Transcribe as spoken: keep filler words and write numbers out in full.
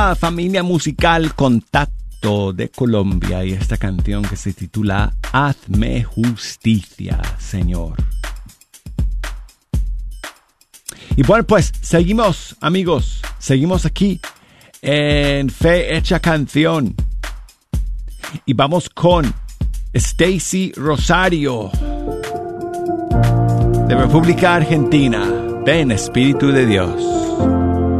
Familia musical Contacto de Colombia y esta canción que se titula Hazme Justicia, Señor. Y bueno, pues seguimos, amigos, seguimos aquí en Fe Hecha Canción y vamos con Stacy Rosario de República Argentina. Ven, Espíritu de Dios.